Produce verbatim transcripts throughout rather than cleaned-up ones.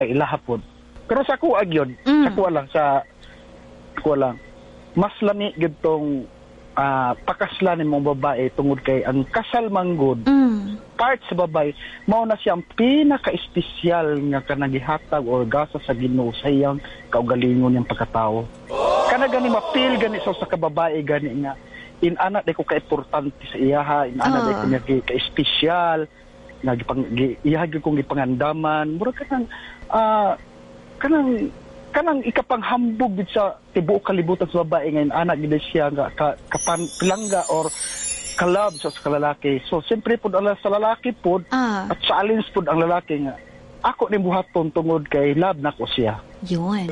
ilahapon. Pero sa kuha yun, Mm. sa kuha lang, sa kuha lang, mas lami gitong uh, pakaslanin mong babae tungod kay ang kasal manggod, Mm. part sa babae, mao na siyang pinaka-espesyal nga kanagihatag o gasa sa Ginoo sa iyang kaugalingon niyang pagkatao. Kana gani mapil gani sa sa kababae gani nga inana di ko ka-importante sa iyaha, inana Ah. di ko niya ka-espesyal, nga gipang gi- iyaha gyud kong gipangandaman, mura kanang ah kanang kanang ikapanghambog gid sa tibuok kalibutan sa babae ngayon anak gid siya nga ka, kapan pilangga or kalab sa sa lalaki. So siyempre pud ala sa lalaki pud Ah. at challenge pud ang lalaki nga ako ni buhaton tungod kay love nako siya. Yun.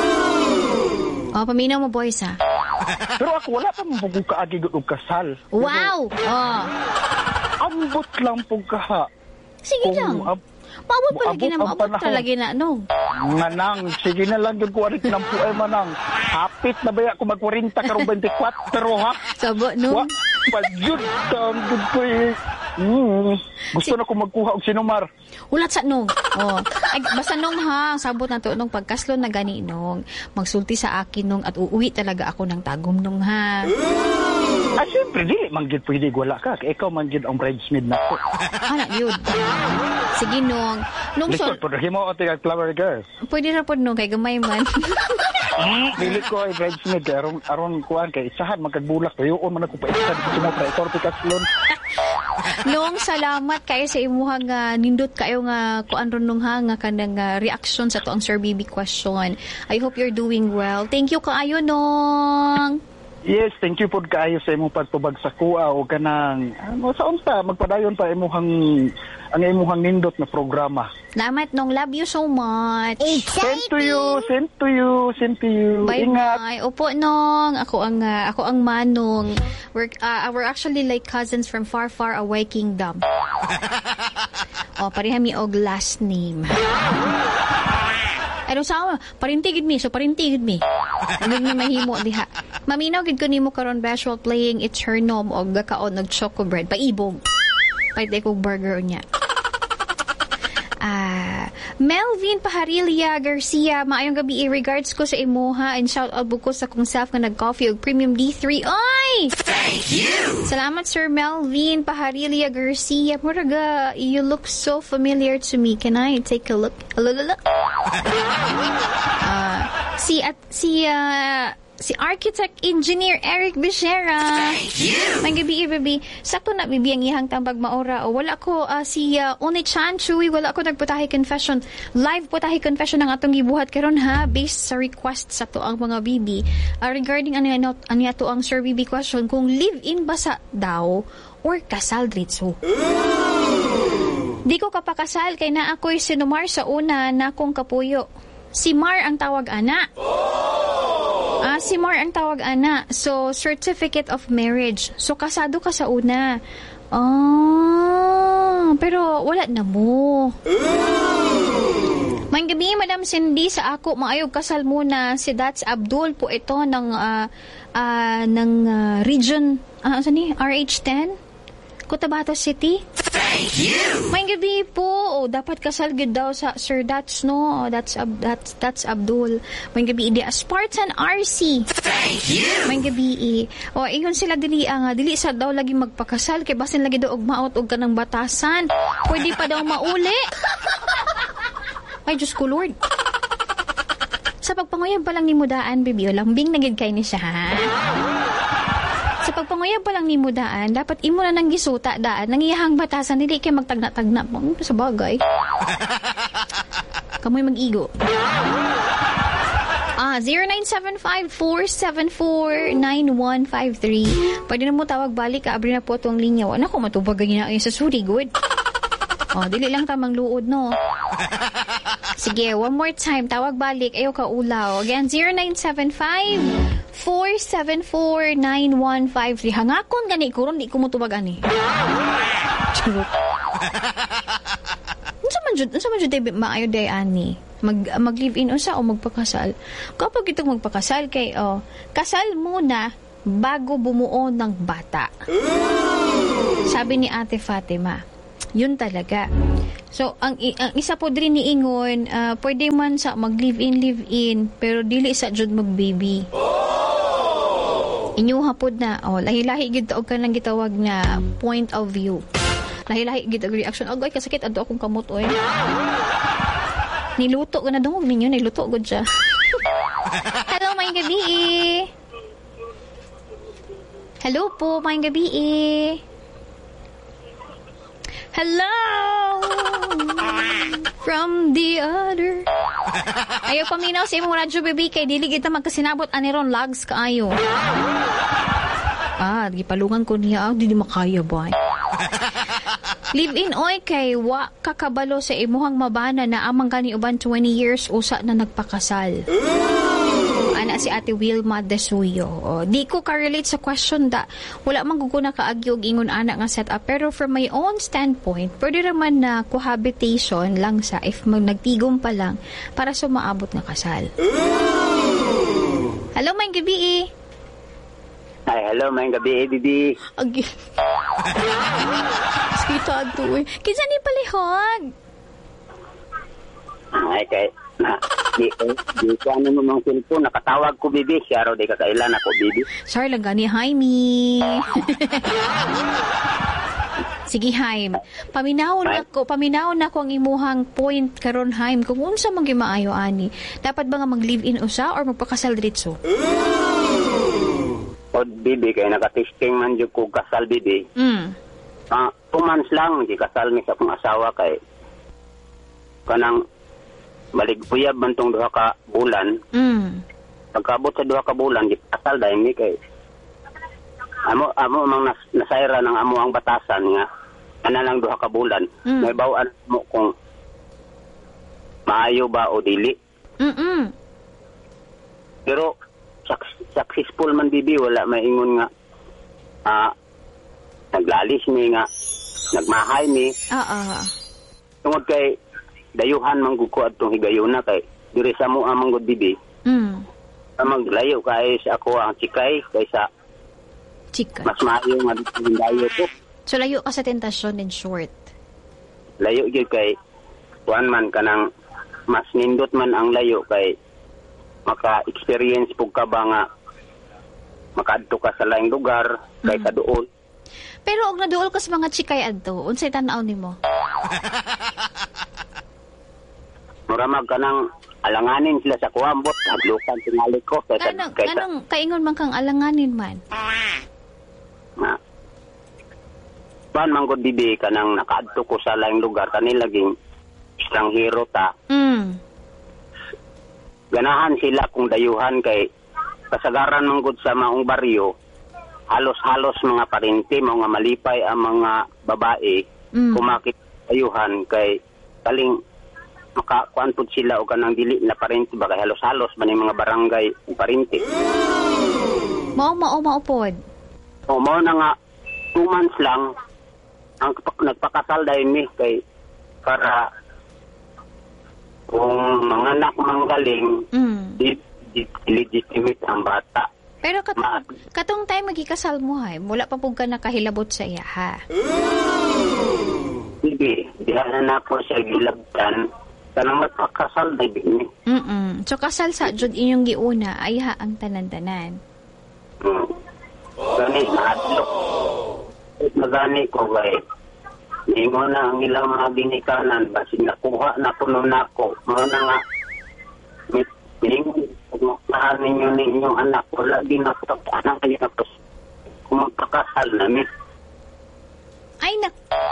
Oh, paminaw mo, boys, ha? Pero ako wala pa mo kaagi gud og kasal. Wow! Oh. Ambot lang pug kaha. Sige lang. Kung, ab- Maabot pa lagi Abot na, ang maabot panahon. talaga na, no? Manang, sige na lang yung kuwarit ng puay manang. Hapit na ba ako mag-forty karong twenty-four ha? Sabo, no? Wa, pagyud ka, ang good ko eh. Mm, gusto Si- na ko magkuha og sinumar. Ulat sa nung. Oh. Ay, basta nung ha, sabot na to nung pagkaslo na gani nung. Magsulti sa akin nung at uuwi talaga ako ng tagom nung ha. Ah, siyempre, dili, manggid pwede wala ka. Kaya ikaw manggid ang bridesmaid na ko. Anak yun. Sige nung. Nung so, Likod, pero himo o tiga flower girls. pwede na po nung kay gamay man. Dili ko ay bridesmaid. Kaya aron, aron kuhaan kay isahan, magkagbulak. Tuyoon man ako pa isa. Gusto mo pa itorpi kaslon. Nung salamat kayo sa imuha nga nindot kayo nga kuan ron nung ha nga kanang uh, reaction sa to ang Sir Bibi question. I hope you're doing well. Thank you kaayo nung. Yes, thank you po kaayo sa imong pagtubag sa kuha o kanang ano sa unta magpadayon pa imong ang imong nindot na programa. Salamat nung. Love you so much. Send to you, send to you, send to you. Bye Ingat. bye. Opo nong. Ako ang uh, ako ang manong. We're uh, we're actually like cousins from far far away kingdom. Oh, parehami og last name. Ano sa parintigid mi, so parintigid mi. Ano na mahimo diha. Maminaw gid ko nimo karon visual playing Eternum og gakaon og choco bread paibog. Paite kog burger unya. Ah, Melvin Paharilia Garcia, maayong gabi. Regards ko sa imuha and shout out ko sa kong self nga nag-coffee og Premium D three. Ay! Thank you! Salamat Sir Melvin Paharilia Garcia. Muraga, you look so familiar to me. Can I take a look? Alala. Uh, si at si uh, si architect engineer Eric Becerra. Thank you! May gabi, baby. Sakto na, bibi, ang ihang tambag maora. O, wala ko, uh, si uh, Oni-chan, Chewy, wala ko nagputahi confession. Live putahi confession ang atong gibuhat karon ha, based sa request sa to ang mga bibi. Uh, regarding ano, ano, ano to ang Sir Bibi question, kung live-in ba sa daw or kasal dritso? Di ko kapakasal, kay na ako'y sinumar sa una na akong kapuyo. Si Mar ang tawag ana. Ah, si Mar ang tawag ana. So, certificate of marriage. So, kasado ka sa una. Ah, pero wala na mo. May gabi, Madam Cindy, sa ako, maayog kasal muna. Si Dats Abdul po ito ng, uh, uh, ng uh, region, uh, ano ni, R H ten? Cotabato City. Thank you! May gabi po, oh, dapat kasal gid daw sa Sir Dats, no? Oh, that's, Ab- that's, that's Abdul. May gabi, di Spartan R C. Thank you! May gabi, eh. O, iyon sila dili, ang, dili sa daw lagi magpakasal, kay basin lagi daw og maot og kanang batasan. Pwede pa daw mauli. Ay, Diyos ko, Lord. Sa pagpanguyab pa lang ni Mudaan, baby, o lambing nagid kay ni siya, ha? Sa pagpanguyab pa lang ni Mudaan, dapat imo na nang gisuta daan, nangiyahang batasan, hindi kayo magtagna-tagna po. Sa bagay. Kamoy mag-igo. Ah, zero nine seven five four seven four nine one five three. Pwede na mo tawag balik, abri na po itong linya. Wala ko matubag na sa suri, good. Oh, dili lang tamang luod, no? Sige, one more time. Tawag balik. Ayaw ka ulaw. Again, zero nine seven five four seven four nine one five three. Hangakon gani ko ron, di ko mo tubag ani. Charot. Unsa man jud, unsa man jud day maayo day ani? Mag mag-live-in unsa o magpakasal? Kapag itong magpakasal kay oh, kasal muna bago bumuo ng bata. Sabi ni Ate Fatima. Yun talaga. So, ang, i- ang isa po din ni Ingon, ah, pwede man sa mag-live-in, live-in, pero dili sa jud mag-baby. Inyo hapod na, oh, lahi-lahi gid og kanang gitawag na point of view. Lahi-lahi gid og reaction. Agoy, kasakit adto akong kamot oy. Niluto ko na dungog ninyo, niluto gud siya. Hello, may gabi. Hello po, may gabi. Hello! From the other. Ayaw paminaw sa imong radyo, baby, kay dili kita magkasinabot aniron lags kaayo. Ah, gipalungan ko niya, ah, di makaya ba? Live-in oy kay wa kakabalo sa imuhang mabana na amang kani uban twenty years usa na nagpakasal. Ana si Ate Wilma Desuyo. O, di ko ka-relate sa question da. Wala man guguna kaagyo og ingon ana nga setup, pero from my own standpoint, pwede raman na cohabitation lang sa if mag nagtigom pa lang para sa maabot nga kasal. Hello, may gabi eh. Ay, hello, may gabi, Bibi. Agi. Kita ato eh. Kinsa ni palihog? Ay, kay, na, di, eh, di ko ano mo mga cellphone, nakatawag ko, Bibi. Siya raw, di kakailan ako, Bibi. Sorry lang gani, Jaime. Sige, Jaime. Paminahon ako, paminahon ako ang imuhang point karon, Jaime. Kung unsa man gimaayo ani, dapat ba nga mag-live-in usa or magpakasal diretso? O, Bibi, kay nakatesting man dyan ko kasal, Bibi. Mm. Ah, two months lang, di kasal mi sa akong asawa kay kanang baligpuyab man tong duha ka bulan. Mm. Pagkaabot sa duha ka bulan, di kasal dahil mi kay amo amo mang nas, nasayra ng amo ang batasan nga ana lang duha ka bulan. Mm. May bawaan mo kung maayo ba o dili. Mm-mm. Pero sak- successful man, Bibi, wala maingon nga ah naglalis mi nga nagmahay mi. Oo. Tungod kay dayuhan manggugko adtong higayuna kay diri sa mo amang gud, Bibi. Mm. Maglayo kay sa ako ang chikay kaysa Chika. mas maayo nga dito dayo ko. So, layo ka sa tentasyon in short. Layo gyud kay kuan man kanang mas nindot man ang layo kay maka-experience pug ka ba nga makaadto ka sa laing lugar kay Mm. kaduol. Pero og naduol ka sa mga chikay adto, unsay tan-aw nimo? Mura mag kanang alanganin sila sa kuambot, hadlukan tingali ko kaysa Kanang kaysa kanang kaingon man kang alanganin man. na kuan man gud, Bibi, kanang nakaadto ko sa laing lugar kanila laging estranghero ta. Mm. Ganahan sila kung dayuhan kay kasagaran man gud sa maong baryo. Halos-halos mga parinti, mga malipay ang mga babae Mm. kumakit ayuhan kay kaling makakuan pud sila o kanang dili na parinti ba kay halos-halos man yung mga barangay parinti. Mao mao maupod. O mao na nga two months lang ang kapak- nagpakasal dahil mi kay para kung mga anak manggaling Mm. di, di legitimate ang bata. Pero kat Ma- katong time magikasal mo hay, wala pa pug ka nakahilabot sa iya ha. Hindi, diyan na ako sa gilabtan kanang magpakasal na din. Mm. So kasal sa jud inyong giuna ay ha ang tanan-tanan. Hmm. Gani, naadlok. Magani ko kay Ingo na ang ilang mga ginikanan, basi nakuha na puno na ako. Mga na nga, Ingo, kung magpahan ninyo ninyong anak, wala din ako anak kayo na po. Kung magpakasal namin. Ay na.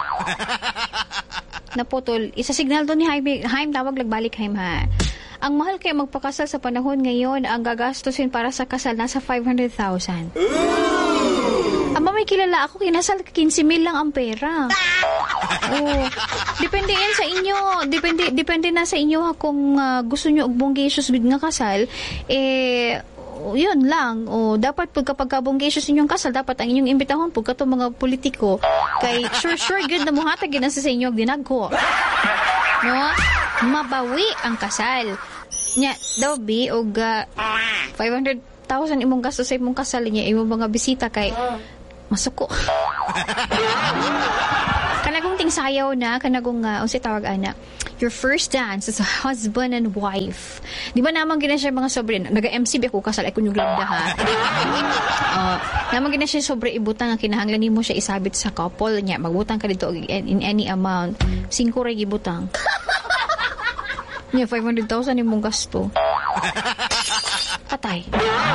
Naputol. Isa signal to ni Jaime. Jaime, tawag lagbalik Jaime ha. Ang mahal kayo magpakasal sa panahon ngayon, ang gagastusin para sa kasal nasa five hundred thousand. Aba, may kilala ako, kinasal fifteen mil lang ang pera. Oh, depende yan sa inyo. Depende depende na sa inyo ha, kung uh, gusto nyo og bonggacious with nga kasal, eh yun lang. O dapat pag kapag bonggacious inyong kasal, dapat ang inyong imbitahon pag kato mga politiko kay sure sure good na muhatag gid na sa inyo og dinagko. No? Mabawi ang kasal. Nya daw bi og uh, five hundred thousand imong gasto sa imong kasal niya, imong mga bisita kay masuko. Kana kung ting sayaw na kanagong nga, uh, unsa tawag ana, your first dance as a husband and wife. Di ba naman gina siya mga sobre, naga-M C B ako kasal, ay kunyong lagda ha. uh, naman gina siya sobre ibutang nga kinahanglan nimo siya isabit sa couple niya. Magbutang ka dito in, in any amount. Singko ray gibutang. Niya, five hundred thousand imong gasto. Patay.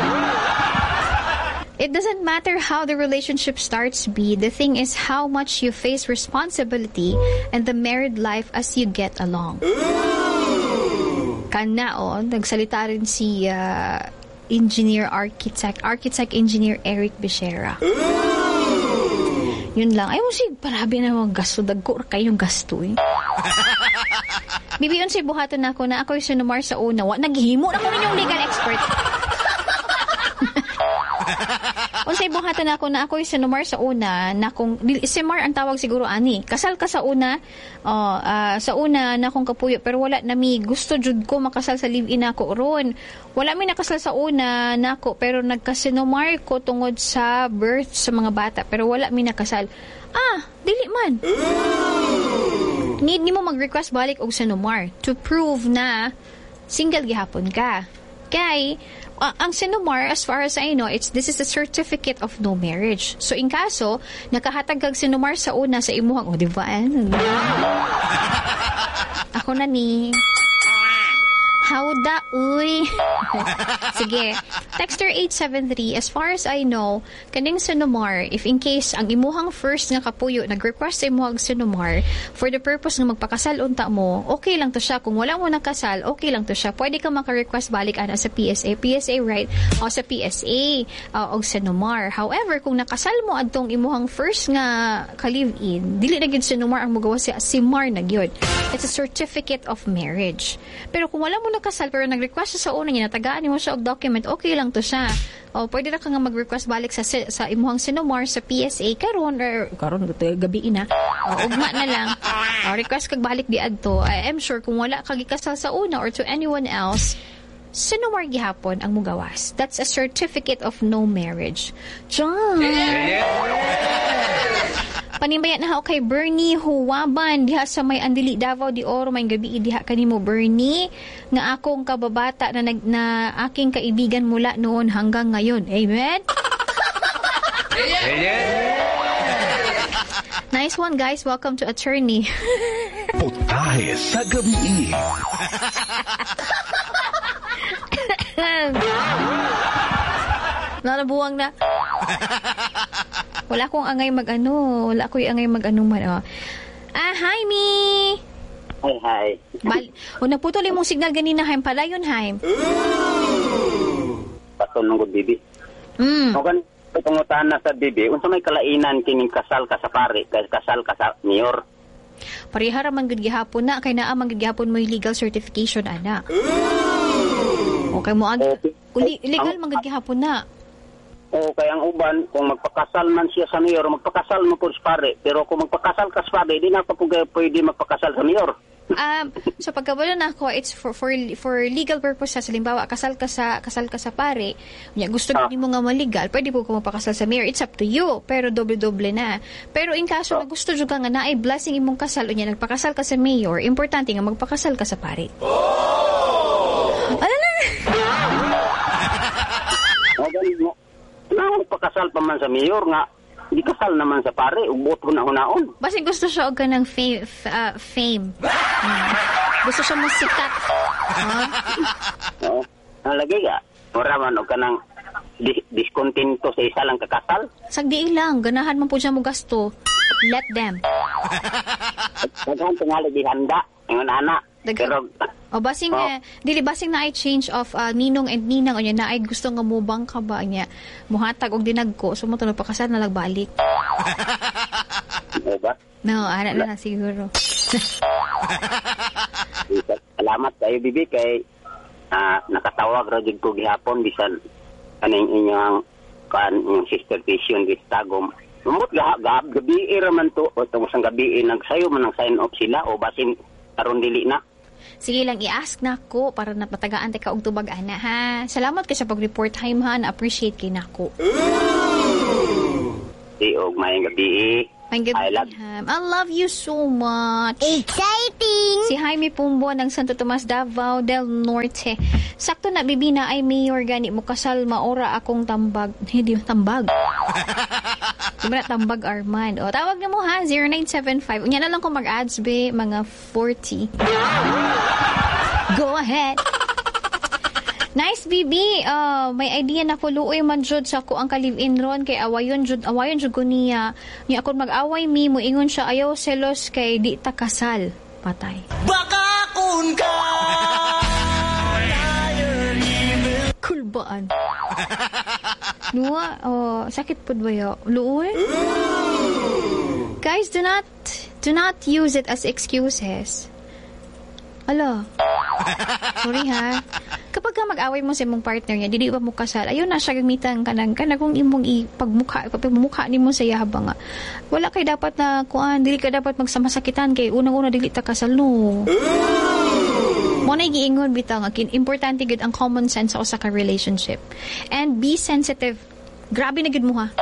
It doesn't matter how the relationship starts, B. The thing is how much you face responsibility and the married life as you get along. Kana, oh, nagsalita rin si uh, engineer, architect, architect engineer Eric Becerra. Yun lang. Ay mo si, parabi na mga gasto. Dagko kayong gasto eh. Bibiyon si buhaton na ako na ako yung sinumar sa una. Wa, naghihimo na ko rin yung legal expert. O sa ibuhatan ako na ako yung sinumar sa una na kung si Mar ang tawag siguro ani kasal ka sa una oh, uh, sa una na kung kapuyo pero wala na mi gusto jud ko makasal sa live-in ako ron wala mi nakasal sa una nako pero nagkasinumar ko tungod sa birth sa mga bata pero wala mi nakasal ah dili man need nimo mag-request balik og sinumar to prove na single gihapon ka kay Uh, ang sinumar, as far as I know, it's this is a certificate of no marriage. So, in kaso, nakahatag kag sinumar sa una sa imuhang, o, oh, diba? Ako na ni... How da, uy. Sige. Texter eight seven three, as far as I know, kaning sinumar, if in case ang imuhang first nga kapuyo, nag-request sa imuhang sinumar, for the purpose nga magpakasal unta mo, okay lang to siya. Kung wala mo nakasal, okay lang to siya. Pwede ka maka-request balik ana sa P S A. P S A, right? O sa P S A, uh, o sinumar. However, kung nakasal mo adtong imuhang first nga ka-live-in, dili na gyud sinumar ang magawa si simar na gyud. It's a certificate of marriage. Pero kung wala mo kasal pero nag-request siya sa una niya natagaan mo siya og document okay lang to siya o pwede na ka nga mag-request balik sa sa imuhang sinumar sa P S A karon or karon gabi na o ugma na lang o request kag balik di adto I am sure kung wala kag ikasal sa una or to anyone else sinumar gihapon ang mugawas. That's a certificate of no marriage. John Panimbayan na ako kay Bernie Huwaban diha sa may Andili Davao de Oro may gabi diha kanimo Bernie nga akong kababata na nag, na aking kaibigan mula noon hanggang ngayon. Amen. Nice one guys. Welcome to Attorney. Putahe sa gabi. Nanabuwang na. Wala akong angay mag-ano. Wala akong angay mag-ano man. Oh. Ah, hi, Mi! Hi, hi. Bal- o, naputol yung mong signal ganina, Haim. Pala yun, Haim. Patulong ko, Bibi. Mm. O kan, tungutan na sa Bibi, unsa may kalainan kining kasal ka sa pare, kay kasal ka sa mayor. Pareha raman gud gihapon na, kay naa man gud gihapon mo yung legal certification, ana. Okay mo, ag- Okay. legal man gud gihapon na. O kaya ang uban, kung magpakasal man siya sa mayor, magpakasal mo po sa pare. Pero kung magpakasal ka sa pare, di na pa po pwede magpakasal sa mayor. um, so pagkabalo na ako, it's for for for legal purposes. Halimbawa, kasal ka sa kasal ka sa pare, unya gusto ah. mo nga maligal, pwede po ka magpakasal sa mayor. It's up to you, pero doble-doble na. Pero in kaso ah. na gusto jud ka nga na ay blessing imong kasal, unya nagpakasal ka sa mayor, importante nga magpakasal ka sa pare. Oh! Ano na? mo. Na magpakasal pa man sa mayor nga, di kasal naman sa pare, ubot ko na hunaon. Basing gusto siya og kanang fame, f- uh, fame. Hmm. Gusto siya mo sikat. Huh? Oo. Nalagay ka. Mura man og kanang dis- diskontento sa isa lang kakasal. Sagdi lang, ganahan man po siya mo gasto. Let them. Daghan tingali di handa ingon ana. Pero o basing oh. eh, dili basing na ay change of uh, ninong and ninang o niya na ay gusto nga mubang ka ba niya muhatag og dinagko so mo tunog pakasal na lagbalik. Diba? No, ana na, na siguro. Salamat kayo Bibi kay uh, nakatawag ra jud ko gihapon bisan kaning inyong kan yung sister vision with Tagum. Umot ga gabi ra man to o tungod sang gabi nagsayo man ang sign off sila o basin karon dili na. Sige lang, i-ask na ko para napatagaan ka og tubag ana ha. Salamat ka sa pag-report time ha, na-appreciate kay nako. Di og maayong gabi. May gabi, I love Ham. I love you so much. Exciting! Si Jaime Pumbo ng Santo Tomas, Davao del Norte. Sakto na, bibi na ay mayor gani mo kasal maora akong tambag. Hindi, tambag. Diba na tambag, Armand? O, tawag na mo ha, zero nine seven five. Unya na lang kung mag-ads, be, mga forty. Go ahead. Nice, bibi. Uh, may idea na ko luoy man jud sa ko ang ka-live-in ron kay awayon jud awayon jud ko niya. Niya ako mag-away mi mo ingon siya ayaw selos kay di ta kasal. Patay. Baka kun ka. Kulbaan. Nuwa, oh, sakit pud ba yo? Luoy? Guys, do not do not use it as excuses. Ala. Sorry ha. Kapag ka mag-away mo sa imong partner niya, dili ba mo kasal, ayaw na siya gamitan ka ng kanagong imong ipagmukha, pagmumukha ni mo sa iya habang nga. Wala kay dapat na kuan, dili ka dapat magsamasakitan kay unang-una dili ta kasal no. Mo na giingon bitaw nga importante gid ang common sense sa usa ka relationship. And be sensitive. Grabe na gid mo ha.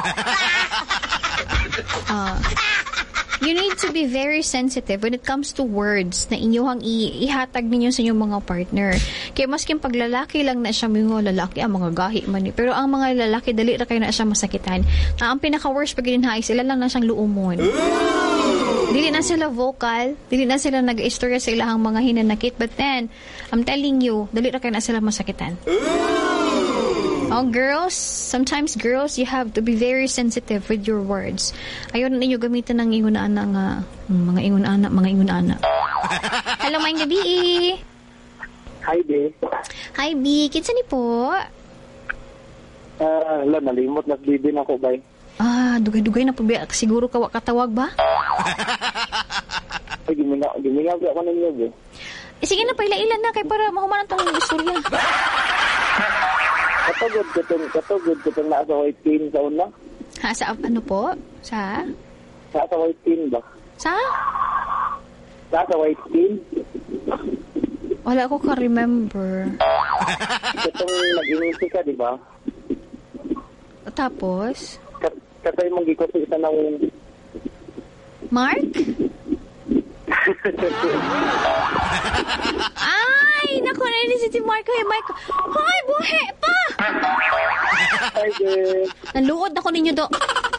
Ah. Uh, You need to be very sensitive when it comes to words na inyong i- ihatag ninyo sa inyong mga partner. Kaya masking paglalaki lang na siya, mga lalaki, ang mga gahi man eh. Pero ang mga lalaki, dali na kayo na siya masakitan. Na ang pinaka-worst pag ginhay, sila lang na siyang luumon. Dili na sila vocal, dili na sila nag-istorya sa ilahang mga hinanakit. But then, I'm telling you, dali na kayo na sila masakitan. Oh, girls, sometimes girls, you have to be very sensitive with your words. Ayaw na ninyo gamitin ng ingon-ana nga, mga ingon-ana, mga ingon-ana. Hello, maayong gabi. Hi, B. Hi, B. Kinsa ni po? Ah, uh, nalimot, nagbibin ako, bay. Ah, dugay-dugay na po. Siguro ka katawag ba? Ay, giminga, giminga ako ninyo, B. Eh, sige na, paila-ilan na kay para mahumanan tong istorya. Katugod ko itong, katugod ko itong nasa white pin sa una. Ha, sa ano po? Sa? Sa sa white pin ba? Sa? Sa sa white pin. Wala ko ka-remember. Itong nag-inusi ka, di ba? Tapos? Kat katay mong gikosi isa ng... Mark? Ay, naku, nainis si Mark. Hey, Mark. Hoy, buhe pa! Ay, eh... Naluod ako ninyo do.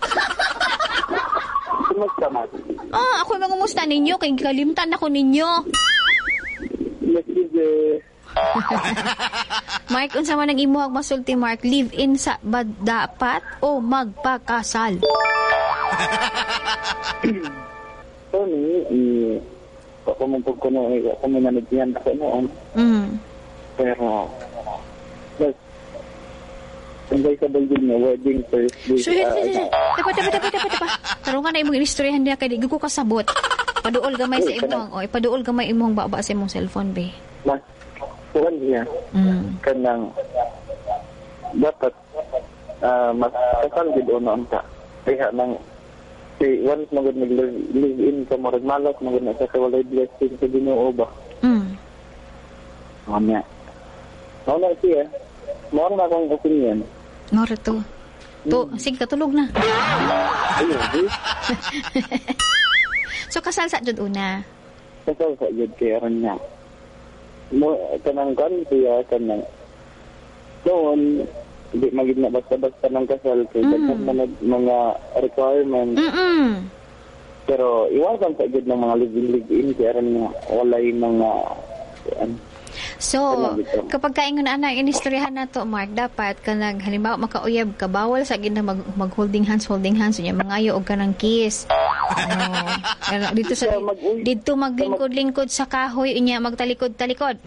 Kumusta, Mark? Ah, ako yung mangumusta ninyo. Kaya kalimtan ako ninyo. Yes, eh... Mark, unsa man ang imuhag masulti, Mark? Live-in sa ba dapat o magpakasal? So, ni... Eh, ako mong pagkuno, ako mong nanigyan ako noon. Mm. Pero... Yes. Sambay sa balgin niya, wedding first day. So, uh, Tapa, tapa, tapa, tapa, tapa. Tarungan na imong inistoryahan niya kay di ko kasabot. Paduol gamay sa imong, o ipaduol gamay imong baba sa imong cellphone, be. Mas, kuhan niya. Mm. Kanang, dapat, uh, mas kasal gid o noon ka. Kaya nang, si, once magod nag-live in ka, marag malas, magod na sa walay blessing sa Ginoo ba. Mm. Mamaya. Mauna siya, mauna na akong opinion. Ngora to. To, mm. Sige, katulog na. Ayun, eh. So, kasal sa jud una. Kasal sa jud kaya rin niya. Mo, kanang kan siya, kanang, noon, hindi magig na basta-basta ng kasal kaya mm. mga, mga requirements. Mm-mm. Pero iwasan sa jud ng mga living-living kaya rin niya, walay mga, ano, so, kapag kaingon na na inistoryahan na to, Mark, dapat ka nag, halimbawa, makauyab ka, bawal sa gina mag, mag-holding hands, holding hands, yun, mangayo o ka ng kiss. Ano, dito sa, dito maglingkod-lingkod sa kahoy, yun, magtalikod-talikod.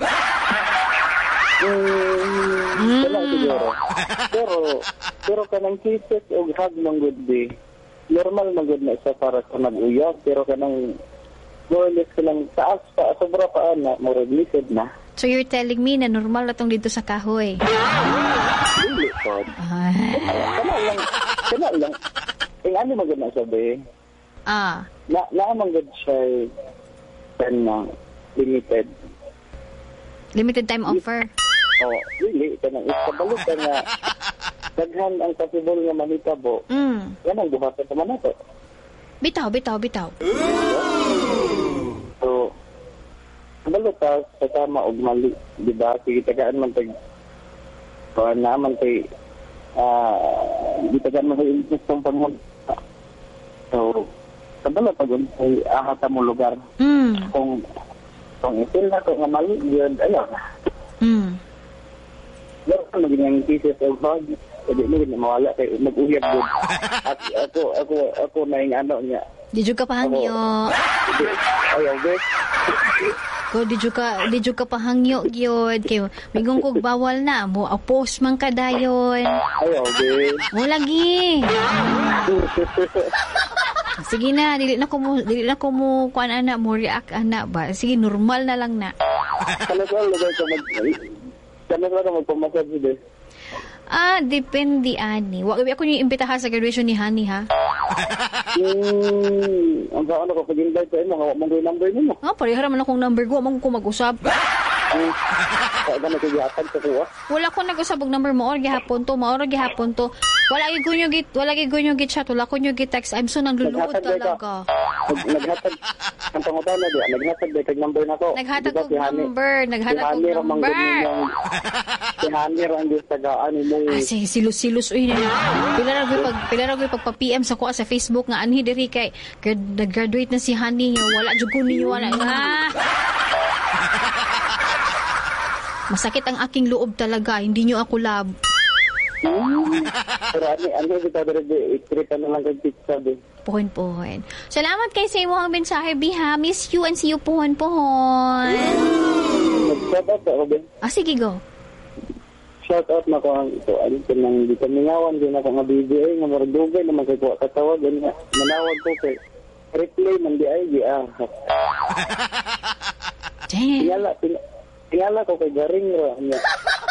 Mm, wala siguro. Pero, pero kanang kisses o hug ng good day, normal na good na isa para sa mag-uyab, pero kanang more or less ka lang taas pa, sobra pa na, more limited na. So you're telling me na normal na tong dito sa kahoy? Hindi po. Kana lang, kana lang. Eh, ano maganda sabi? Ah. Na, naamang siya kanang limited. Limited time offer? Oh, really, kanang ikabalik ka na daghan ang possible nga manitabo. Mm. Yan ang buhatan naman nato. Bitaw, bitaw, bitaw. So, kabalo ka, sa tama o mali, di ba? Sige, tagaan man tag, kung naman kay, ah, di tagaan man kay interest ng panghon. So, kabalo pag ay ahata mo lugar. Mm. Kung, kung isil na ko nga mali, yun, ayaw. Mm. Pero maging ang thesis of bag, hindi mo rin mawala kay mag-uyab doon. At ako, ako, ako na yung ano niya. Di jud ka pahangyo. Ayaw, guys. Ko di jud ka di jud ka pahangyo gyud kay migong kog bawal na mo apos man ka dayon. Ayaw, guys. Mo lagi. Sige na, dili na ko mo dili na ko mo kuan ana mo react ana ba. Sige, normal na lang na. Kano sa lugar ka mag... Kano sa ka magpamassage din? Ah, depende ani. Wa ako ni imbitaha sa graduation ni Honey ha. Hmm, ang saan ako pag-invite sa'yo, mga mong number mo. Ah, pareha naman akong number ko, amang ko mag-usap. Hmm, saan ka nagsigyatan sa kuha? Wala ko nag-usap og number mo or gihapon to, maoro gihapon to. Wala gyud ko git, wala gyud ko git chat, wala ko git text. I'm so nang luluod talaga. Naghatag ang pangutana di, naghatag di kag number nako. Naghatag og number, naghatag og number. Si Hani ra ang gisagaan ni mo. Ah, si silus-silus uy na. Pila ra gyud pag pila ra gyud pagpa-P M sa ko sa Facebook nga anhi diri kay nag-graduate na si Honey, wala jud ko niyo wala. Ah. Masakit ang aking loob talaga, hindi niyo ako love. Hmm. Pero ano, ano kita dere i-treat na lang kag pizza din. Pohon-pohon. Salamat kay sa imong mensahe, Biha. Miss you and see you pohon-pohon. Shout out ako din. Ah, sige, go. Shout out na ko ang ito. Ano ko nang di kamingawan din ako nga B B A nga maragugay naman kay kuha katawag. Manawag ko kay replay man di ay di ah. Dang. Tingala, tingala ko kay Garing ra niya.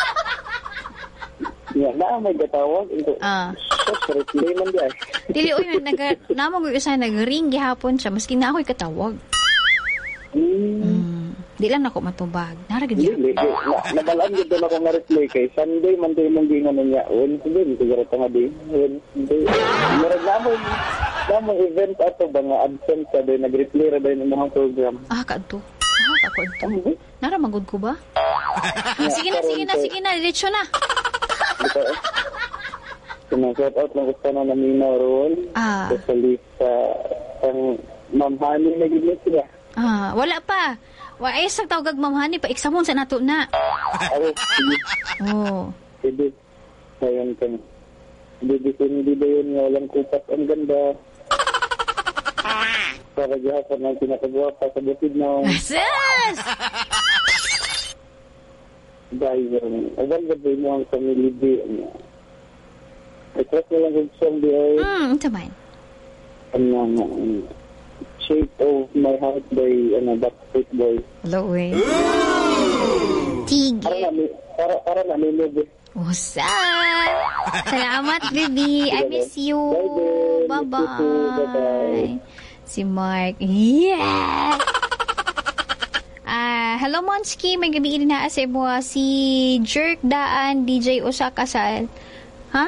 Ya, na may gatawag ito. Ah. So, replay man di ay. Dili oy nag namang gyud sa nag-ring gihapon siya maski na ako'y katawag. Hmm. Mm. Di lang ako matubag. Naragid Dili, niya. na nabalaan gid na ako nga replay kay Sunday man tayo mong gingon niya. Wednesday dito gara ta nga di. Wednesday. Murag na mo na mo event ato ba nga absent ka din nag-replay ra din ang mga program. Ah, kadto. Ah, kadto. Nara magud ko ba? Ah, sige na, sige na, sige na, diretso na. Dito eh. Sinashout out lang gusto na naminaw roon. Ah. Sa lista ang Ma'am Honey na gid sila. Ah, wala pa. Wa ay sa tawag Ma'am Honey pa eksamon sa nato na. Ako, sige. Oh. Sige. Ngayon ka na. Hindi ko hindi ba yun nga walang kupas. Ang ganda. Para gihapon ang pinakagwapa sa bukid na Sus! dahil yun. Awan gabay mo ang family day. I-trust mo lang kung siyang di ay Hmm, ito man. ano nga Shape of My Heart by ano, Backstreet Boys. Hello, eh. Para Tige. na, para, para na may movie. Usan! Salamat, baby. I miss you. Bye, babe. Miss you too. Bye-bye. Bye-bye. Si Mark. Yeah! Ah, hello, Monski. May gabi din na sa mo. Si Jerk Daan, D J Osaka Sal. Ha?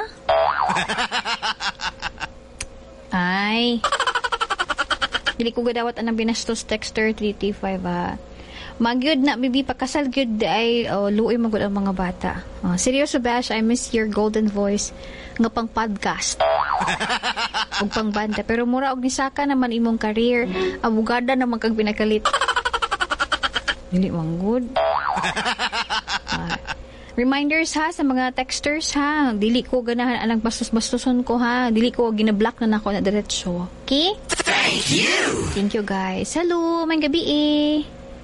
Ay. Dili ko gadawat anang binastos texter three three five ha. Magyud na bibi pakasal gyud ay oh, luoy magud ang mga bata. Oh, seryoso Bash, I miss your golden voice nga pang podcast. Ug pang banda pero mura og nisaka naman imong career. Abogada naman kag pinakalit. Dili man good. Ah. Reminders ha sa mga texters ha. Dili ko ganahan anang bastos-bastoson ko ha. Dili ko ginablock na nako na diretso. Okay? Thank you! Thank you guys. Hello, may gabi eh.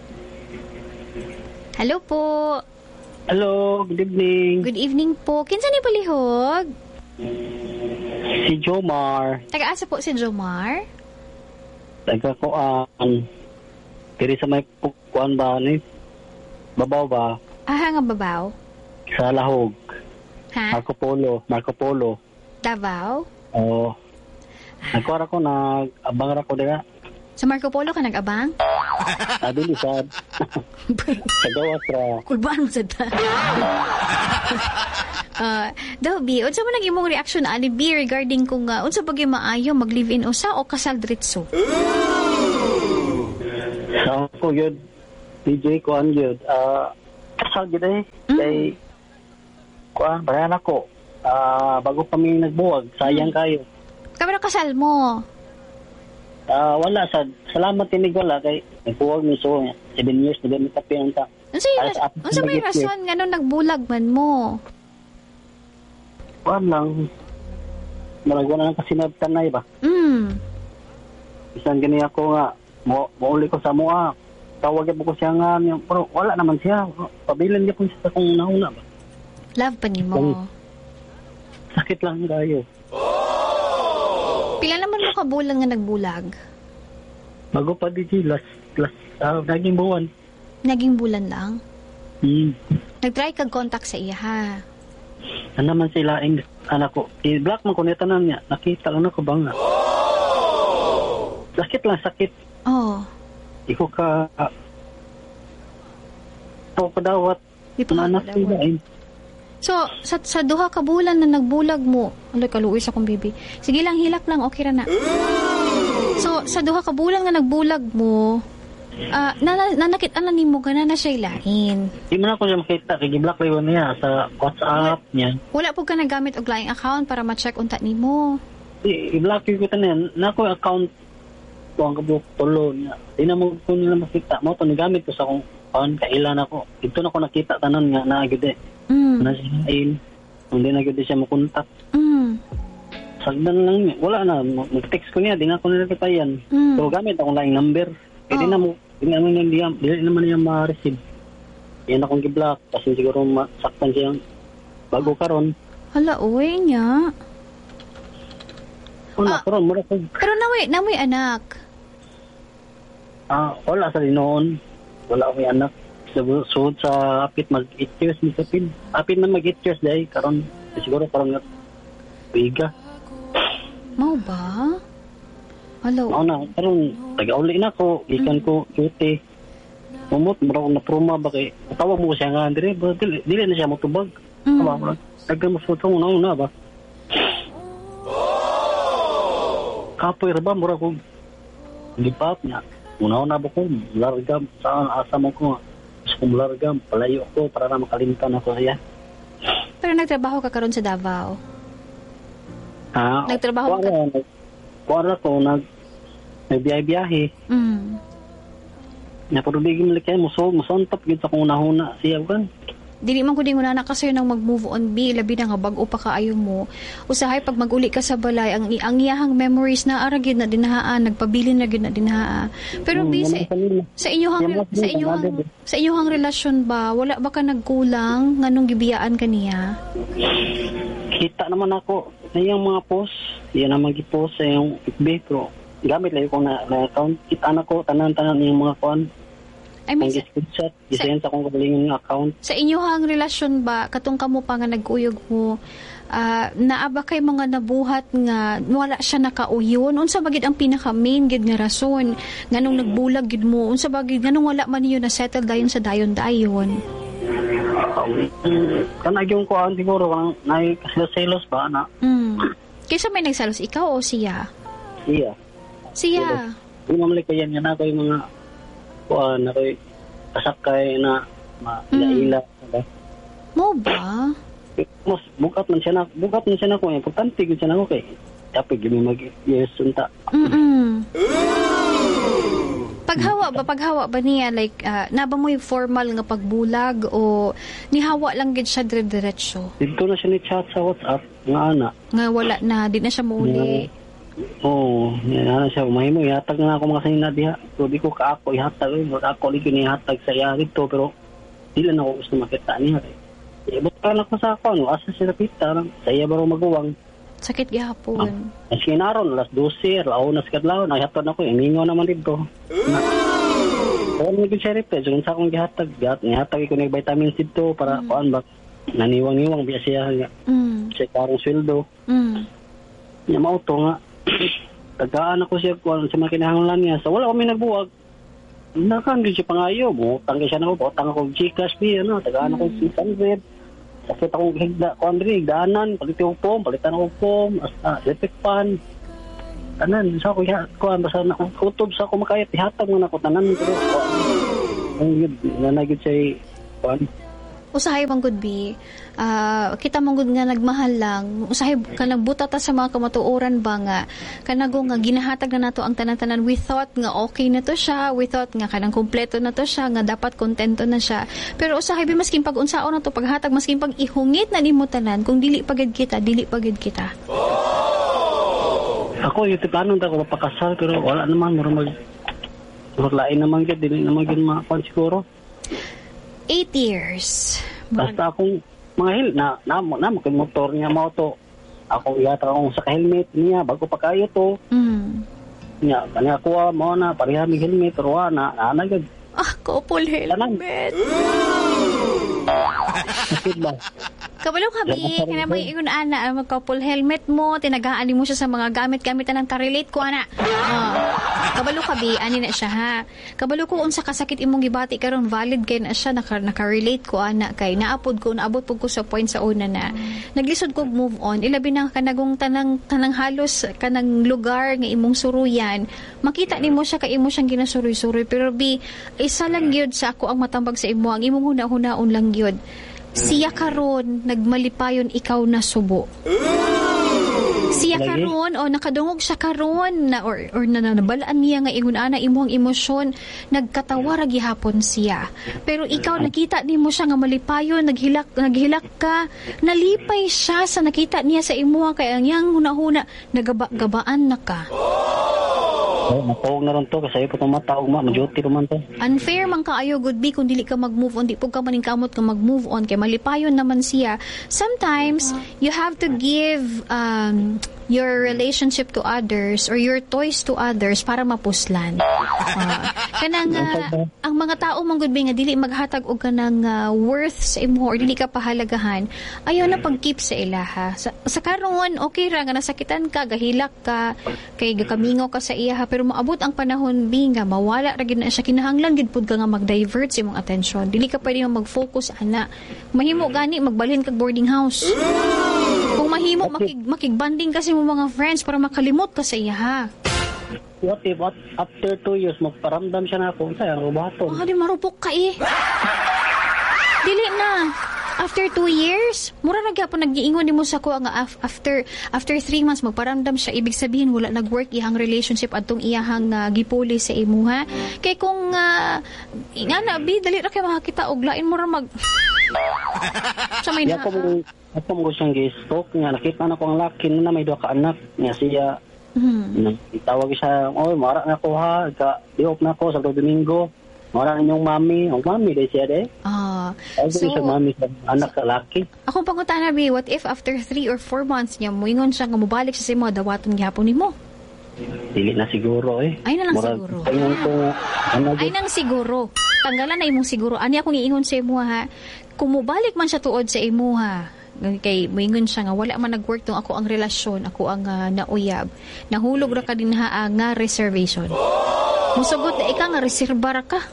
Hello po. Hello, good evening. Good evening po. Kinsa ni palihog? Si Jomar. Taga-asa po si Jomar? Taga ko ang kiri sa may kuan ba ni? Babaw ba? Ah, nga babaw. Sa Lahog. Ha? Marco Polo, Marco Polo. Davao? Oo. Nagkuha ko nag abang ra ko dira. Sa Marco Polo ka nag-abang? Adili sad. Sa gawas ra. Kulbaan mo sa ta. Uh, daw, B, unsa man nag imong reaction ani B regarding kung uh, unsa bagay maayo mag-live-in usa o kasal diretso? So, ko yun, D J ko ang yun, ah, kasal yun eh, Mm. kay, kuan, bayan ako, ah, bago kami nagbuwag, sayang kayo. Kamera kasal mo. Ah, wala, sa, salamat tinig wala, kay, nagbuwag ni so, seven years na ganit kapi ang ta. Unsa yung Ah, ras- unsa may rason nga nung nagbulag man mo? Kuan lang, maragwa na lang kasi nagtanay ba? Mm. Isang gani ako nga, mo, mauli ko sa mua, tawag ko siya nga, niya, pero wala naman siya, pabilin niya po siya kung nauna ba? Love pa ni mo. Sakit lang kayo. Pila naman mo kabulan nga nagbulag? Bago pa di G, last, last, ah, naging buwan. Naging bulan lang? Hmm. Nag-try kag contact sa iya ha? Ano naman sila, ang anak ko, i-block mo ko niya tanan niya, nakita lang ako ba nga. Sakit lang, sakit. Oh. Iko ka, uh, ito padawat, Di pa anak ka sila padawat. eh. So, sa, sa duha ka bulan na nagbulag mo, alay, kaluoy sa kong baby. Sige lang, hilak lang, okay ra na. So, sa duha ka bulan nga nagbulag mo, ah na, nanakit na ni mo gana na siya ilain. Di man ako siya makita, kaya i-block lang niya sa WhatsApp niya. Wala po ka nagamit og laing account para ma-check unta nimo. I- I-block ko tanan, na ako account ko ang kabuk tulo niya. Di na mo ko nila makita. Mo to nigamit ko sa akong account, kailan ako. Ito na ko nakita tanan nga na agad eh. Mm. Na siya in. Hindi na agad siya makontak. Mm. Sagdan lang niya. Wala na. Mag-text ko niya. Di na ako nilakita yan. Mm. So gamit akong laing number. Kaya di Oh. na mo, di na mo niya, di na naman niya ma-receive. Yan akong gi-block. Kasi siguro masaktan siyang bago karon. Hala, uwi niya. Wala Ah. karon. Mura ko. Pero nawi, nawi anak. Ah, wala sa linoon. Wala akong anak. Suod sa apit mag-eight years ni Kapin. Apit man mag-eight years dahil karon siguro karon nga biga. Mau ba? Hello. Mao na karon taga-uli na ko, ikan ko cutie. Umot mura ko na proma ba kay tawag mo siya nga dire, ba dili, dili na siya motubag. Mm. Tama mo. Taga mo suto na una ba. Kapoy ra ba mura ko lipat niya. Una-una ba ko larga saan asa mo ko. Gusto kong larga, palayo ko para na makalimtan ako siya. Pero nagtrabaho ka karon sa Davao. Ah, Nagtrabaho ka? ka? Kuwara ko, nag, nagbiyahe-biyahe. Mm. Napurubigin mo likay mo, so, musontop yun sa kung nahuna siya, kan? Dili man ko din una na kasayo nang mag-move on B, labi na nga bago pa kaayo mo. Usahay pag maguli ka sa balay, ang ang iyahang memories na aragid na dinahaan, nagpabilin na gyud na dinahaa. Pero Hmm, B, sa, naman kanina. sa inyong Yan, mas sa din, inyong kanagad eh. sa inyong relasyon ba, wala ba ka nagkulang nganong gibiyaan kaniya? Kita naman ako sa iyang mga post. Yan naman gi-post sa iyong F B, pero gamit lang ko na, na account. Kita na ko, tanan-tanan yung mga kuan. I mean, Ang sa, screenshot, gisayan sa kong kabalingin ng account. sa inyong relasyon ba, katong kamo pa nga nagkuyog mo, ah, naa ba kay mga nabuhat nga wala siya nakauyon? Unsa ba gid ang pinaka main gid nga rason nganong nagbulag gid mo? Unsa ba gid nganong wala man niyo na settle dayon sa dayon-dayon? Kanag yung kuan siguro, kanang nay selos ba na? Mm. Kaysa may nagsalos, ikaw o siya? Iya. Siya. Yung mamalik ko yan, yan ako yung mga kuan, ako yung kasakay na maila-ila. Mm. Mo ba? Mas bukat man siya na, bukat man siya na ko. Importante ko siya na ko kay. Tapos gini mag-yes unta. Mm-mm. Paghawa ba, paghawa ba niya, like, uh, naba mo yung formal nga pagbulag o nihawa lang gid siya dire-diretso? Dito na siya ni chat sa WhatsApp, nga ana. Nga wala na, di na siya mauli. Oo, oh, yan na siya. Mahimo, ihatag na ako mga sanina diha. So, di ko kaako ihatag. Eh. Ako, di ko nihatag sa iya dito. Pero, di lang ako gusto makita niya. Eh, ibot ka na ko sa ako. No? Asa siya napita. Sa iya baro maguwang. Sakit gihapon. Ang sinaron, alas dose, lao na sikat lao. Naghatag na ko. Imingo naman dito. Na. Oo, naging siya rito. So, sa akong gihatag. Gihatag ko ng vitamins dito para, mm. kuan ba, naniwang-niwang biya siya. Mm. Siya karong sweldo. Mm. Niya mauto nga. Tagaan ako siya kung sa mga kinahanglan niya. So, wala kami nagbuwag. Nakan din siya pangayo. Butang siya na ako. Butang ako Gcash B. Ano, tagaan ako six hundred. sakit akong higda, kuan diri, higdaanan, palit yung upom, palitan ng upom, uh, electric fan. Tanan, sa ako, kuan, basta na, utob sa ako makaya, tihatag mo na ako, tanan, pero, ang yun, nanagid sa'y, kuan. Usahay bang good be, uh, kita mong good nga nagmahal lang, usahay ka nagbuta ta sa mga kamatuoran ba nga, kanago nga ginahatag na nato ang tanan-tanan, we thought nga okay na to siya, we thought nga kanang kompleto na to siya, nga dapat kontento na siya. Pero usahay bi masking pag-unsaon na to paghatag, masking pag ihungit na nimo tanan, kung dili pagid kita, dili pagid kita. Ako, yung tipanon ta ko mapakasal, pero wala naman, mura mag, mura lain naman yun, dili naman yun makakuan siguro. Eight years. Basta akong mga hil, na, na, na, na motor niya mo to. Ako yata akong sa helmet niya, bago pa kayo to. Mm. Niya, kanya kuha mo na, pareha may helmet, pero na, naanagad. Ah, couple helmet. Sakit ba? Kabalo ka, Bi. Kaya ba yung ana, ang couple helmet mo, tinagaan mo siya sa mga gamit-gamit na nang karelate ko, ana. Oh. Kabalo ka, Bi. Ani na siya, ha? Kabalo ko, unsa kasakit imong gibati karon valid kay na siya, naka, naka-relate ko, ana, kay naapod ko, naabot po ko sa point sa una na naglisod ko move on. Ilabi na kanagong tanang, tanang halos, kanang lugar nga imong suruyan. Makita ni mo siya, kay imo siyang ginasuroy-suroy. Pero, Bi, isa lang yun sa ako ang matambag sa imo, ang imong huna-hunaon lang yun. Siya karon nagmalipayon ikaw na subo. Siya karon o nakadungog siya karon na or or na nabalaan niya nga ingon ana imong emosyon, nagkatawa ra gihapon siya. Pero ikaw nakita nimo siya nga malipayon, naghilak naghilak ka, nalipay siya sa nakita niya sa imo kay ang yang hunahuna nagaba-gabaan na ka. Oh, matawag na ron to kasi po itong matawag ma, ma-duty naman to. Unfair man kaayo good be kung dili ka mag-move on, di po ka maning kamot ka mag-move on kay malipayon naman siya. Sometimes you have to give um your relationship to others or your toys to others para mapuslan. Uh, kanang uh, ang mga tao mong good be nga dili maghatag og kanang uh, worth sa imo or dili ka pahalagahan, ayaw na pag-keep sa ilaha. Sa, sa karon okay ra nga nasakitan ka, gahilak ka, kay gakamingaw ka sa iyaha, pero maabot ang panahon bi nga mawala ra gid na siya, kinahanglan gid pud ka nga mag-divert sa imong attention. Dili ka pwede mag-focus ana. Mahimo gani magbalhin kag boarding house. Kung mahimo makig makigbanding kasi mo mga friends para makalimot ka sa iya ha. What if what, after two years magparamdam siya na ako sa ang rubaton? Ah, di marupok ka eh. Dili na. After two years, mura na gyapon nag-iingon nimo sa ko nga af- after after three months magparamdam siya, ibig sabihin wala nag-work ihang relationship adtong iyahang uh, gipuli sa imuha. Kay kung uh, ingana bi dali ra kay makakita og lain mura mag sa may na. Ako mo ako mo siyang gi-stalk nga nakita na ko ang laki na may duha ka anak niya siya. Hmm. Tawag siya, oy mara na ko ha, ka di-off na ko sa Domingo. Mara ninyong mami, ang mami dahil siya de. Ah, Ay, so, siya mami sa anak sa laki. akong pangutana bi, what if after three or four months niya, muingon siya nga mubalik siya sa imo, dawaton gihapon nimo? Dili na siguro eh. Ay na lang Murag, siguro. Ayun ko, ano, Ay nang siguro. Tanggalan na imong siguro. Ani akong iingon sa imo ha. Kung mubalik man siya tuod sa imo ha, kay moingon siya nga wala man nag-work tong ako ang relasyon, ako ang uh, nauyab. Nahulog ra ka din ha uh, nga reservation. Musugot na ika nga reserba ra ka.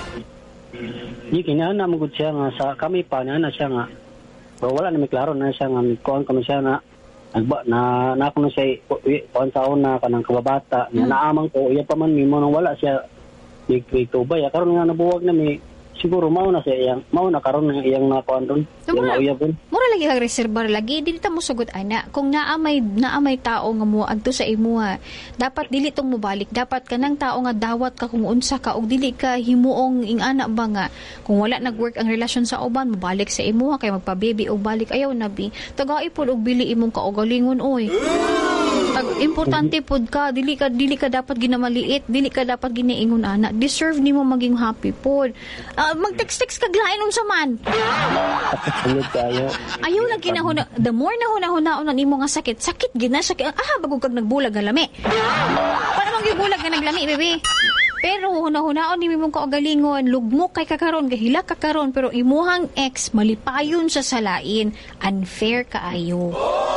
Di kinana mo gud siya nga sa kami pa na na siya nga. Pero wala na may klaro na siya nga kuan kami siya na nagba na na ako na siya kuan sa una kanang kababata nga naamang ko iya pa man mimo nang wala siya big big tubay karon nga nabuwag na mi siguro mao na siya iyang mao na karon nga iyang nakuan don iyang nauyab don. Mura lagi kag reserbar lagi dili ta mo sugot ana. Kung naamay naamay tao nga mo adto sa imuha, dapat dili tong mobalik. Dapat kanang tao nga dawat ka kung unsa ka og dili ka himuong ing ana ba nga. Kung wala nag-work ang relasyon sa uban, mobalik sa imuha kay magpa-baby og balik ayaw na bi. Tagai pud og bili imong kaugalingon oy. Tag importante pud ka, dili ka dili ka dapat ginamaliit, dili ka dapat giniingon ana. Deserve nimo maging happy pud. Uh, mag-text-text kag lain unsa man. Ayun kayo. Ayaw lang kinahuna. The more na hunahuna-unan imo nga sakit, sakit gina sakit. Ah, bago kag nagbulag nga lami. Paano mang gibulag nga naglami, bebe? Pero hunahuna-on ni mong kaugalingon, lugmok kay kakaron, gahila kakaron, pero imuhang ex malipayon sa salain, unfair kaayo.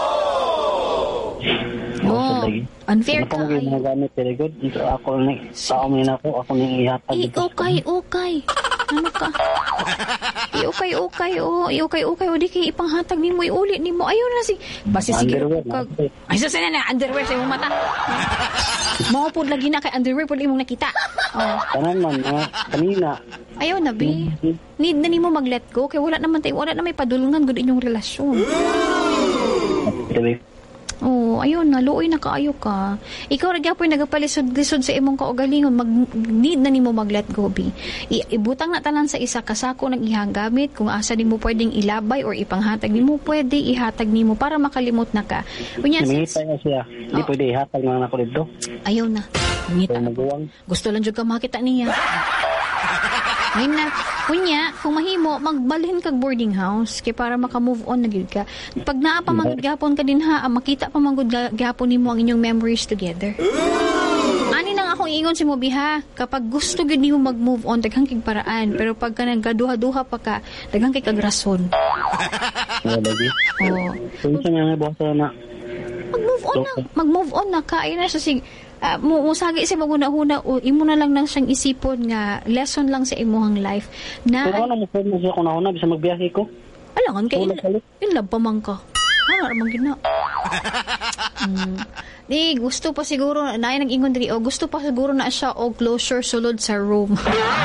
Oh, unfair ka ay. Ako mga gamit very good. Ito ako ni tao man ako, ako ni ihatag. Eh, okay, okay. Ano ka? Iukay-ukay, o. Iukay-ukay, o. Di kayo ipanghatag ni mo, iulit ni mo. Ayaw na si... Basi sige. Underwear, Kag... Ay, sasana na, underwear sa imong mata. Maupod lagi na kay underwear, pwede imong nakita. Oh. Tanan man, mga kanina. Ayaw na, be. Need na ni mo mag-let go, kaya wala naman tayo, wala na may padulungan gud inyong relasyon. Sabi, Oh, ayun na, luoy na kaayo ka. Ikaw ra gyapon nagapalisod-lisod sa imong kaugalingon, mag need na nimo mag-let go, be. I, ibutang na tanan sa isa kasako ng ihang gamit kung asa nimo pwedeng ilabay or ipanghatag nimo, pwede ihatag nimo para makalimot na ka. Unya namingita niya siya. Hindi Oh. pwede ihatag na ako dito. ayaw na. Ngita. Kaya maguwang. Gusto lang jud ka makita niya. Ayun na. Kunya, kung mahimo, magbalhin kag boarding house kay para maka-move on na gyud ka. Pag naa pa man gyapon ka din ha, ah, makita pa man gud gyapon nimo ang inyong memories together. Ani nang akong ingon si mo biha, kapag gusto gyud nimo mag-move on daghang kig paraan, pero pag ka nagaduha-duha pa ka, daghang kay kag rason. Wala lagi. Oh. Kung sa nga boss na. Mag-move on na. Mag-move on na. Kain na siya sig... Uh, musagi sa maguna-huna o imo na lang nang siyang isipon nga lesson lang sa imuhang life na Pero ano mo pwede mo siya kung nauna bisa magbiyahe ko. alangan kay Wala kalit. in love pa man ka. Ano ramang gina? mm. Di gusto pa siguro na nag-ingon diri o gusto pa siguro na siya o closure sulod sa room.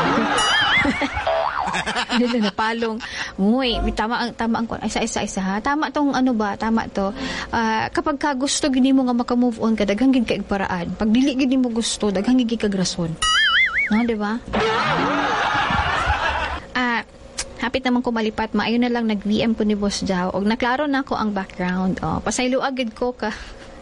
Dito na palong. Uy, tama ang tama ang isa isa isa ha. Tama tong ano ba? Tama to. Uh, kapag ka gusto gid mo nga maka-move on ka daghang gid kay paraan. Pag dili gid mo gusto, daghang gid kag rason. No, di ba? Ah, hapit naman ko malipat, maayo na lang nag-V M ko ni Boss Jao og naklaro na ko ang background. Oh, pasaylo agad ko ka.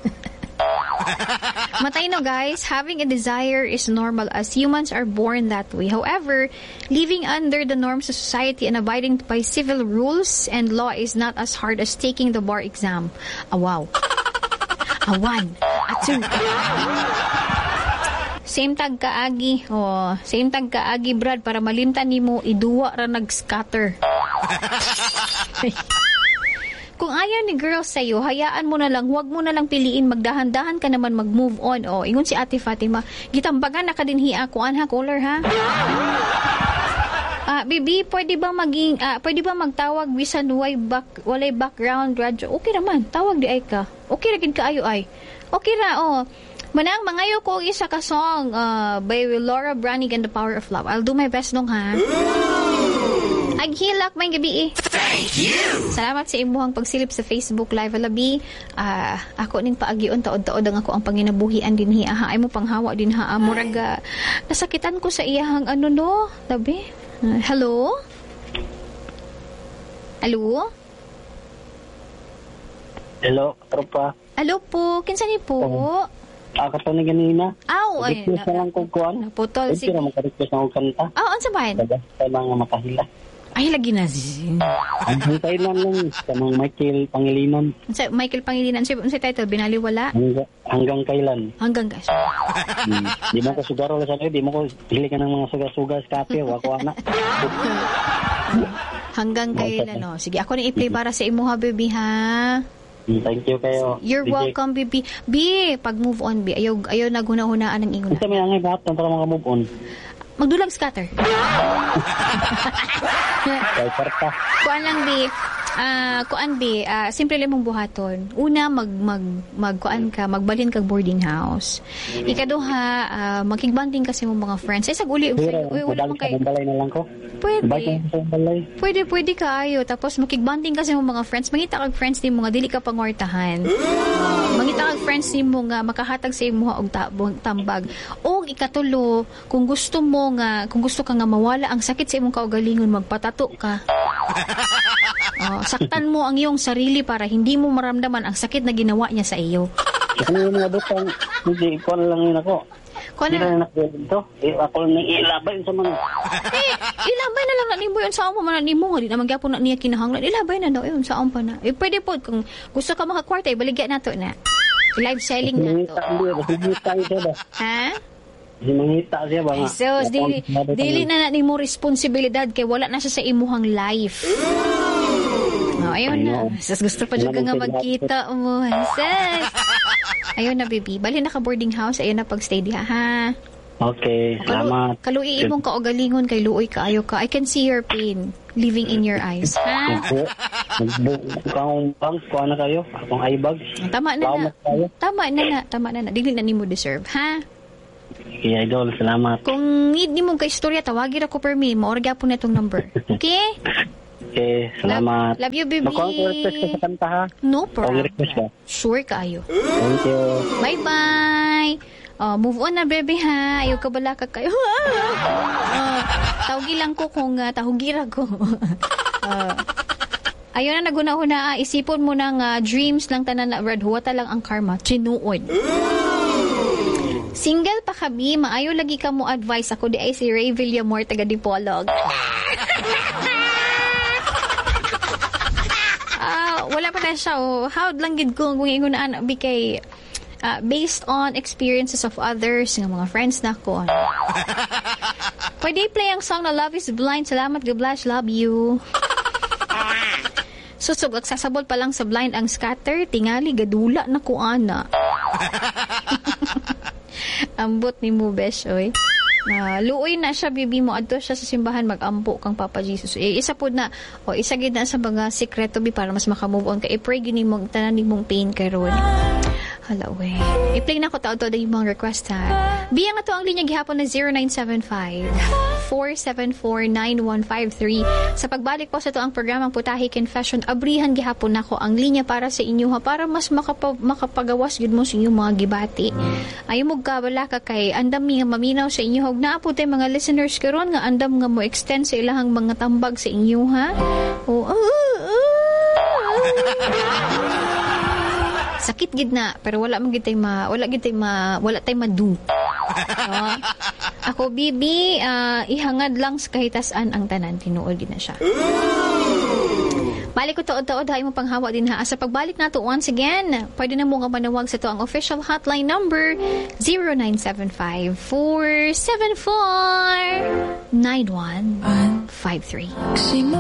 Matay no guys, having a desire is normal as humans are born that way. However, living under the norms of society and abiding by civil rules and law is not as hard as taking the bar exam. Ah, wow. A one. A two. Same tag kaagi. Oh, same tag kaagi, Brad, para malimtan nimo iduwa ra nag-scatter. Kung ayaw ni girl sa'yo, hayaan mo na lang, huwag mo na lang piliin, magdahan-dahan ka naman mag-move on. O, ingon si Ate Fatima, gitambagan na ka din hiya, kuan ha, caller ha? Ah, baby, pwede ba maging, ah, pwede ba magtawag bisan way back, walay background radio? Okay naman, tawag di ay ka. Okay ra gid kaayo ay. Okay ra, oh. Manang, mangayo ko isa ka song uh, by Laura Branigan and the Power of Love. I'll do my best nung ha. Aghilak may gabi eh. Thank you! Salamat sa imuhang pagsilip sa Facebook Live Alabi. Uh, ako ning paagion taod-taod ang ako ang panginabuhian din hiya ha. Ay mo panghawa din ha. Muraga nasakitan ko sa iyahang ano no. Labi. Uh, hello? Hello? Hello, tropa. Hello po. Kinsa ni po? Oh. Ah, kato ni ganina. Aw, ay. Request na lang kung kuhan. Naputol. Pwede Sige. na makarequest na kung kanta. Ah, oh, unsa ba? Kada sa mga makahila. Ay, lagi na. Ang hintay lang lang sa mga Michael Pangilinan. Sa Michael Pangilinan. Sa sa title, Binaliwala. Hanggang, hanggang kailan. Hanggang guys. Hmm. Di mo ko sugaro lang sa iyo. Di mo ko hili ka ng mga suga-suga sa kape. Wako anak. Hanggang kailan, no? Sige, ako na i-play para sa imo ha, baby, ha? Thank you kayo. You're D J. welcome, baby. B, pag move on, B. Ayaw, ayaw na guna-hunaan ng ingon. Ito may angay bahat para maka-move on. Magdulag scatter. Kay Parta. Kuan lang, B. Ah, kuan B, ah, simple lang mong buhaton. Una, mag mag magkuan ka, magbalhin kag boarding house. Ikaduha, ah, makigbanding kasi mo mga friends. Ay sag uli, Pero, uy, wala man kay. balay na lang ko. Pwede. Balay sa balay. Pwede, pwede kaayo. Tapos makigbanding kasi mo mga friends. Mangita kag friends din mo nga dili ka pangwartahan. Uh, mangita kag friends din mo nga makahatag sa imo og tambag. Og ikatulo, kung gusto mo nga, kung gusto ka nga mawala ang sakit sa imong kaugalingon, magpatato ka. Uh, saktan mo ang iyong sarili para hindi mo maramdaman ang sakit na ginawa niya sa iyo. Kasi yung mga dutang, hindi ko lang yun ako. Kuan Hindi na nakilin to. Eh, ako lang ilabay sa mga. Eh, ilabay na lang na nimo yun sa amo man nimo nga di naman gyapon na niya kinahanglan. Ilabay na daw yun sa amo pa na. Eh pwede po kung gusto ka makakwarta, ibaligya nato na. Live selling na to. Hingita siya ba? Ha? Hingita siya ba nga? So, dili, dili na na nimo responsibilidad kay wala na siya sa imuhang life. Oh, ayun na. Sas gusto pa juga nga magkita mo. Sas. Ayun na, baby. Bali na ka boarding house. Ayun na pag-stay diha, ha? Okay, salamat. Kaluii mong kaugalingon kay luoy kaayo ka. I can see your pain living in your eyes. Ha? Kung bang, kuha na kayo. Akong aibag. Tama na na. Salamat kayo. Tama na na. Tama na na. Dili na nimo deserve. Ha? Okay, idol. Salamat. Kung need nimo ka istorya, tawagin ako per me. Maorga po na itong number. Okay? Okay, salamat. Love, love you, baby. Nakuha ko request ka sa kanta, ha? No Ang problem. request ka. Sure kaayo. Thank you. Bye-bye. Oh, move on na, baby, ha. Ayaw ka bala ka kayo. uh, tawgi lang ko kung uh, tahugira ko. uh, ayaw na naguna-una. Isipon mo ng uh, dreams lang tanan na red. Huwata lang ang karma. Chinuod. Single pa kami. Maayo lagi ka mo advice. Ako di ay si Ray Villamor, taga Dipolog. uh, wala pa na siya. Oh. How'd lang gid ko kung ingon na anak bikay Uh, based on experiences of others, ng mga friends na ko. Pwede play ang song na Love is Blind. Salamat, Gablash. Love you. Susog, agsasabol pa lang sa blind ang scatter. Tingali, gadula na ko, ana. Ambot ni mo, besh, oy. Uh, luoy na siya, bibi mo. Adto siya sa simbahan, mag-ampo kang Papa Jesus. E, isa po na, o isa gid na sa mga sekreto, bi, para mas makamove on ka. I-pray gini mong, tanan ni mong pain karon. Hala, we. I-play na ko tao to yung mga request, ha. Biyang nga to ang linya gihapon na zero nine seven five, four seven four, nine one five three. Sa pagbalik po sa to ang programang Putahe Confession, abrihan gihapon nako ang linya para sa inyo, ha, para mas makapa, makapagawas gid mo sa inyong mga gibati. Ayaw mo gabala ka kay andam nga maminaw sa inyo, hog na po tay mga listeners karon nga andam nga mo extend sa ilahang mga tambag sa inyo, ha. Oh, uh, uh, uh. Sakit gid na, pero wala man gid tay ma wala gid tay ma wala tay madu. Uh, ako bibi uh, ihangad lang sa kahitasan ang tanan, tinuod gid na siya. Balik ko tuod-tuod hay mo panghawa din, ha. Sa pagbalik nato once again, pwede na mo nga manawag sa to ang official hotline number zero nine seven five, four seven four, nine one five three.